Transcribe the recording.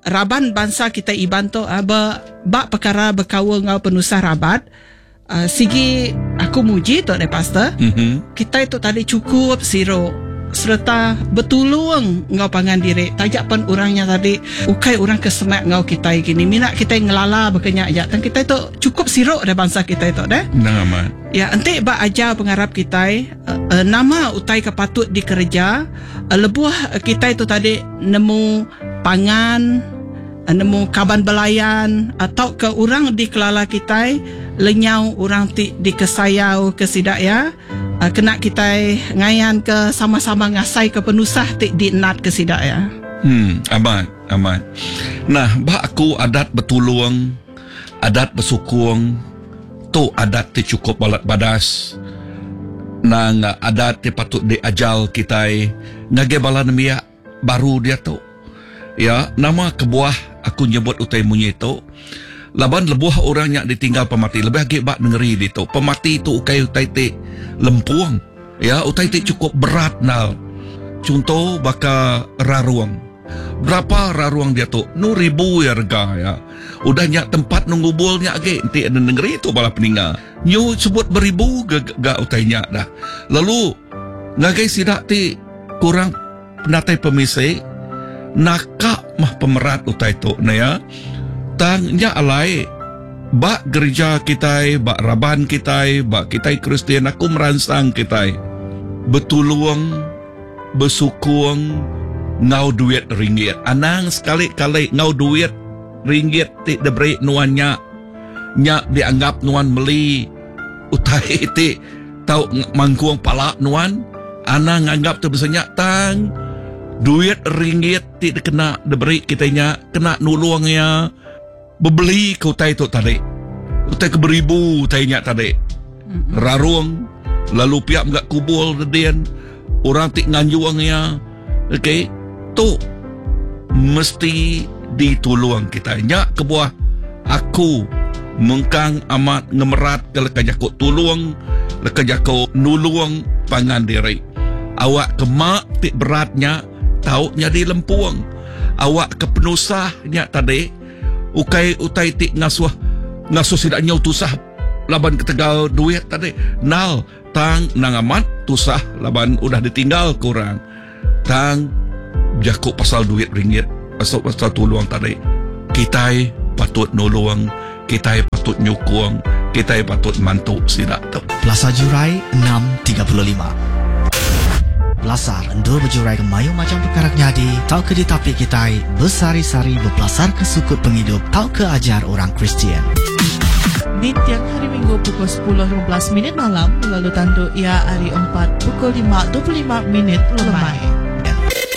Raban bangsa kita Iban tu bak perkara berkawa ngau penusah rabat. Sigi aku muji Tok De Pastor. Kita itu tadi cukup siro serta betulung ngau pangan diri. Tajak pun orangnya tadi ukai orang kesemak ngau kita gini. Minat kita ngelala berkenyak ya. Dan kita itu cukup siro dah bangsa kita itu dah. Nama. Ya, ente bak ajar pengarap kita nama utai kepatut dikerja. Lebuh kita itu tadi nemu pangan, nemu kaban belayan atau ke orang di kelala kita lenyau orang di kesayau ke sidak ya. Kena kita ngayan ke sama-sama ngasai ke penusah di nat ke sidak ya. Aman. Nah, bah aku adat betulung, adat besukung, tu adat ti cukup balat badas. Nang adat ti patut diajal kita ngage balan miya baru dia tu. Ya, nama kebuah aku nyebut utai munyi tu. Laban lebuh orang yang ditinggal pemati lebih agak bak ngeri di tu. Pemati tu utai ti lempuang. Ya, utai ti cukup berat nal. Contoh baka raruang. Berapa raruang dia tu? 1,000 harga ya. Udah nyak tempat nunggubulnya agak nanti ada negeri tu bala peninga. Nyu sebut beribu gak utai nyak dah. Lalu ngagai sidak ti kurang penatai pemisai nakak mah pemerat utai tu na ya. Tangnya alai bak gereja kita, bak raban kita, bak kita Kristian aku merangsang kita betuluang besukung ngau duit ringgit. Anang sekali-kali ngau duit ringgit ti deberi nuannya nyak dianggap nuan beli utai ti tau mangkuang pala nuan. Anang anggap tu biasanya tang duit ringgit ti kena diberi kitanya kena nuluangnya bebeli ke utai tu tadi utai ke beribu utainya tadi raruang lalu pihak enggak kubul dedian orang ti nganjuangnya okey tu mesti dituluang kitanya kebuah aku mengkang amat ngemerat ke lekajako tuluang lekajako nuluang pangan diri awak kemak ti beratnya taunya di lempuang awak ke penusahnya tadi utai ti ngasuh sidaknya utusah laban ketegal duit tadi nal tang nangamat tusah laban udah ditinggal kurang tang jaku pasal duit ringgit pasal tuluang tadi kita patut nolong kita patut nyukung kita patut mantu sidak tu. Plaza Jurai 635 Belasar endor berjurai ke mayu macam perkara nyadi tau ke di tapi kita bersari-sari berpelasar ke sukut penghidup tau ke ajar orang Kristian. Di tiang hari Minggu pukul 10.15 malam lalu tanduk ia hari 4 pukul 5.25 lemai.